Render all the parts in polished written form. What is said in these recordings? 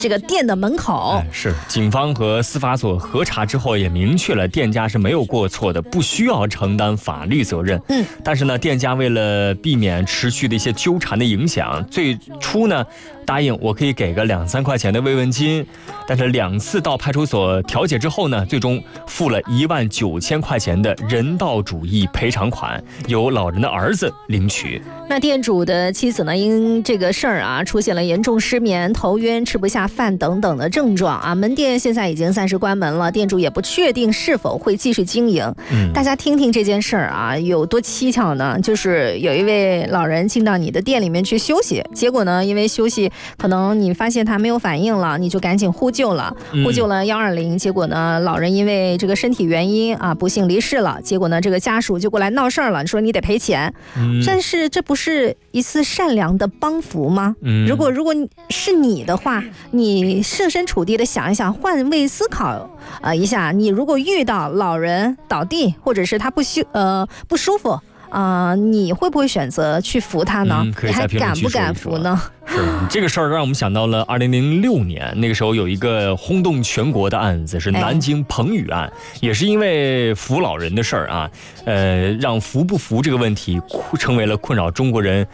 这个店的门口。 是警方和司法所核查之后也明确了，店家是没有过错的，不需要承担法律责任。但是呢，店家为了避免持续的一些纠缠的影响，最初呢答应我可以给个2-3块钱的慰问金，但是2次到派出所调解之后呢，最终付了19000块钱的人道主义赔偿款，由老人的儿子领取。 那店主的妻子呢，因这个事儿啊，出现了严重失眠、头晕、吃不下饭等等的症状啊。门店现在已经暂时关门了，店主也不确定是否会继续经营。大家听听这件事儿啊，有多蹊跷呢？就是有一位老人进到你的店里面去休息，结果呢，因为休息可能你发现他没有反应了，你就赶紧呼救了120，结果呢，老人因为这个身体原因啊，不幸离世了。结果呢，这个家属就过来闹事儿了，说你得赔钱。但是这不是一次善良的帮扶吗？如果是你的话，你设身处地的想一想，换位思考一下，你如果遇到老人倒地，或者是他不舒服你会不会选择去扶他呢？你还敢不敢扶呢？ 是这个事儿让我们想到了2006年，那个时候有一个轰动全国的案子，是南京彭宇案，也是因为扶老人的事儿啊，让扶不扶这个问题成为了困扰中国人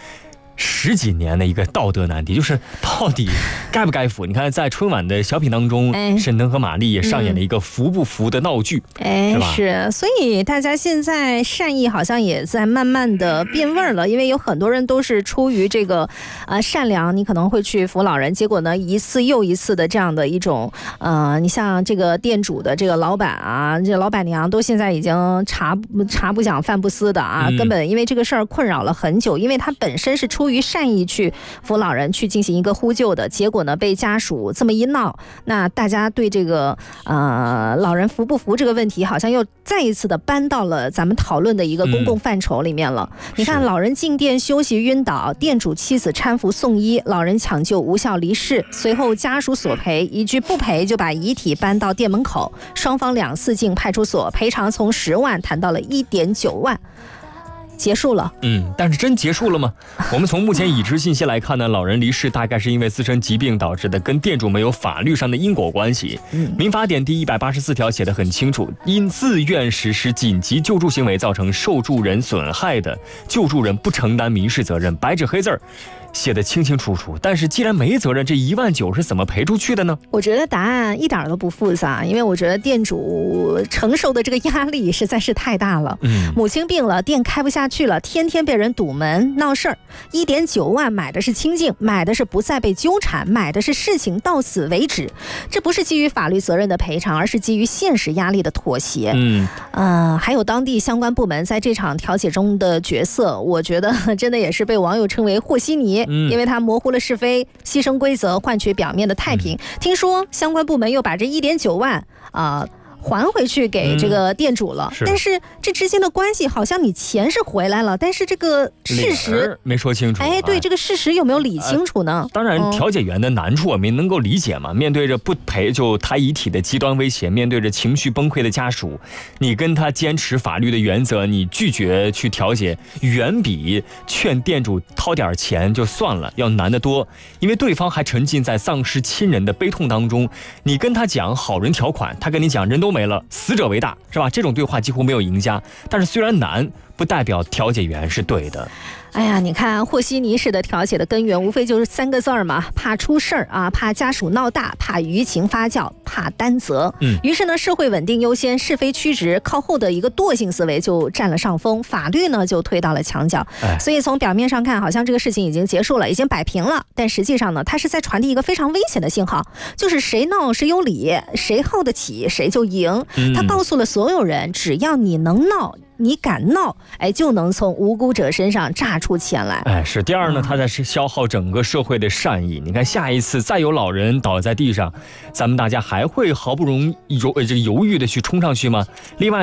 10几年的一个道德难题，就是到底该不该扶？你看，在春晚的小品当中，沈腾和马丽也上演了一个扶不扶的闹剧，是吧？ 是，所以大家现在善意好像也在慢慢的变味儿了，因为有很多人都是出于这个善良，你可能会去扶老人，结果呢一次又一次的这样的一种你像这个店主的这个老板啊，这老板娘都现在已经茶不讲饭不思的啊，根本因为这个事儿困扰了很久，因为他本身是出于善意去扶老人去进行一个呼救的，结果呢被家属这么一闹，那大家对这个老人扶不扶这个问题好像又再一次的搬到了咱们讨论的一个公共范畴里面了。你看，老人进店休息晕倒，店主妻子搀扶送医，老人抢救无效离世，随后家属索赔，一句不赔就把遗体搬到店门口，双方2次进派出所，赔偿从10万谈到了1.9万。结束了。 但是真结束了吗？我们从目前已知信息来看呢，老人离世大概是因为自身疾病导致的，跟店主没有法律上的因果关系。民法典第184条写得很清楚，因自愿实施紧急救助行为造成受助人损害的，救助人不承担民事责任，白纸黑字写得清清楚楚。但是既然没责任，这19000是怎么赔出去的呢？ 我觉得答案一点都不复杂，因为我觉得店主承受的这个压力实在是太大了。母亲病了，店开不下去了，天天被人堵门闹事儿。1.9万买的是清静，买的是不再被纠缠，买的是事情到此为止。这不是基于法律责任的赔偿，而是基于现实压力的妥协。还有当地相关部门在这场调解中的角色，我觉得真的也是被网友称为和稀泥。因为他模糊了是非，牺牲规则换取表面的太平。听说相关部门又把这1.9万还回去给这个店主了，但是这之间的关系好像你钱是回来了，但是这个事实没说清楚。 对，这个事实有没有理清楚呢？ 当然，调解员的难处我们能够理解嘛。面对着不赔就抬遗体的极端威胁，面对着情绪崩溃的家属，你跟他坚持法律的原则，你拒绝去调解，远比劝店主掏点钱就算了要难得多。因为对方还沉浸在丧失亲人的悲痛当中，你跟他讲好人条款，他跟你讲人都没了，死者为大，是吧？这种对话几乎没有赢家。但是虽然难，不代表调解员是对的。 你看和稀泥式的调解的根源无非就是3个字嘛，怕出事儿啊，怕家属闹大，怕舆情发酵，怕担责。于是呢，社会稳定优先，是非曲直，靠后的一个惰性思维就占了上风，法律呢就推到了墙角。所以从表面上看，好像这个事情已经结束了，已经摆平了，但实际上呢，它是在传递一个非常危险的信号，就是谁闹谁有理，谁耗得起谁就赢。他告诉了所有人，只要你能闹，你敢闹，就能从无辜者身上榨出钱来。 是。第二呢，他在消耗整个社会的善意。你看，下一次再有老人倒在地上，咱们大家还会毫不容易犹豫的去冲上去吗？另外呢，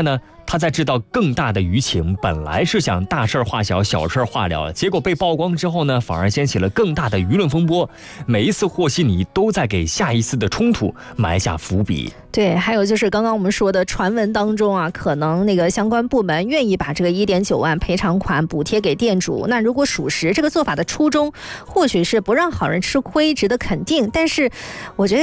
他在制造更大的舆情，本来是想大事化小，小事化了，结果被曝光之后呢，反而掀起了更大的舆论风波。每一次和稀泥都在给下一次的冲突埋下伏笔。 对，还有就是刚刚我们说的传闻当中啊，可能那个相关部门愿意把这个1.9万赔偿款补贴给店主。那如果属实，这个做法的初衷或许是不让好人吃亏，值得肯定。但是我觉得